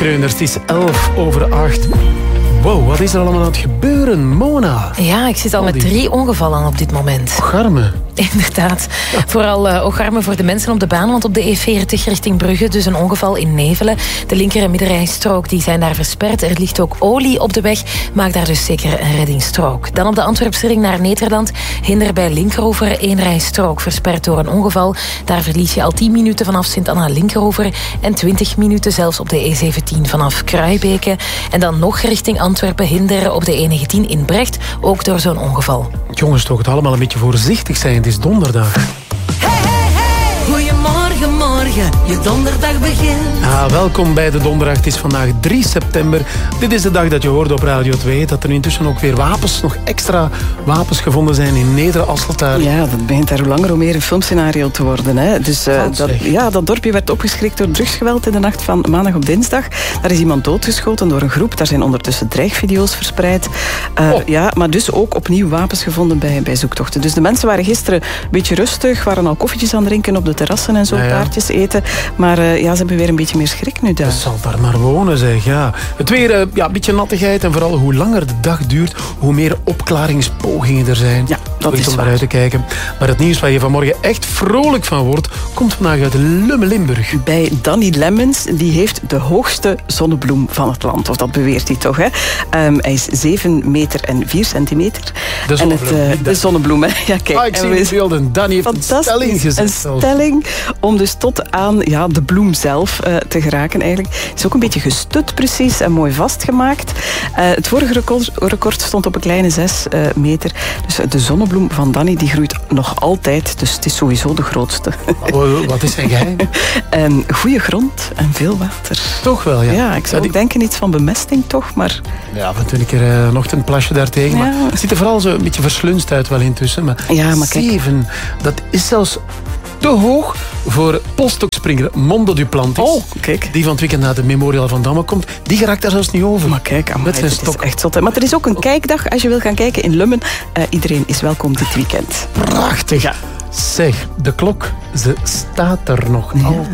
Kreuners, het is 7:11. Wow, wat is er allemaal aan het gebeuren, Mona? Ja, ik zit al met 3 ongevallen op dit moment. Garme. Inderdaad. Ja. Vooral ogarme voor de mensen op de baan, want op de E40 richting Brugge, dus een ongeval in Nevelen. De linker- en middenrijstrook die zijn daar versperd. Er ligt ook olie op de weg, maak daar dus zeker een reddingsstrook. Dan op de Antwerpse ring naar Nederland. Hinder bij Linkeroever, 1 rijstrook versperd door een ongeval. Daar verlies je al 10 minuten vanaf Sint-Anna Linkeroever en 20 minuten zelfs op de E17 vanaf Kruibeke. En dan nog richting Antwerpen, hinder op de E19 in Brecht, ook door zo'n ongeval. Jongens, toch het allemaal een beetje voorzichtig zijn. Het is donderdag. Goedemorgen, morgen, je donderdag begint. Welkom bij de donderdag. Het is vandaag 3 september. Dit is de dag dat je hoorde op Radio 2 dat er intussen ook weer nog extra wapens gevonden zijn in Neder-Asselt. Ja, dat begint daar hoe langer hoe meer een filmscenario te worden. Hè. Dus dat dorpje werd opgeschrikt door drugsgeweld in de nacht van maandag op dinsdag. Daar is iemand doodgeschoten door een groep. Daar zijn ondertussen dreigvideo's verspreid. Ja, maar dus ook opnieuw wapens gevonden bij zoektochten. Dus de mensen waren gisteren een beetje rustig, waren al koffietjes aan het drinken op de terrassen en zo, taartjes eten. Maar ze hebben weer een beetje meer schrik nu daar. Dat zal daar maar wonen, zeg. Ja. Het weer, een beetje nattigheid en vooral hoe langer de dag duurt, hoe meer opklaringspogingen er zijn. Ja, dat is om waar. naar uit te kijken. Maar het nieuws waar je vanmorgen echt vrolijk van wordt, komt vandaag uit Lummen-Limburg. Bij Danny Lemmens, die heeft de hoogste zonnebloem van het land. Of dat beweert hij toch, hè? Hij is 7 meter en 4 centimeter. De zonnebloem, hè? Ja, kijk. Ik zie de beelden. Danny heeft een stelling gezet. Een stelling om dus tot aan de bloem zelf te geraken eigenlijk. Het is ook een beetje gestut precies en mooi vastgemaakt. Het vorige record stond op een kleine 6 meter. Dus de zonnebloem van Danny die groeit nog altijd. Dus het is sowieso de grootste. Wat is zijn geheim? Goede grond en veel water. Toch wel, ja. Ja, ik zou ook denken iets van bemesting toch, maar... Ja, af en toe een keer nog een plasje daartegen. Ja. Maar het ziet er vooral zo een beetje verslunst uit wel intussen. Maar 7, dat is zelfs te hoog voor polstokspringer Mondo Duplantis. Oh, kijk. Die van het weekend naar de Memorial van Damme komt. Die geraakt daar zelfs niet over. Maar kijk, het is echt zot. Maar er is ook een kijkdag als je wil gaan kijken in Lummen. Iedereen is welkom dit weekend. Prachtig. Ja. Zeg, de klok, ze staat er nog.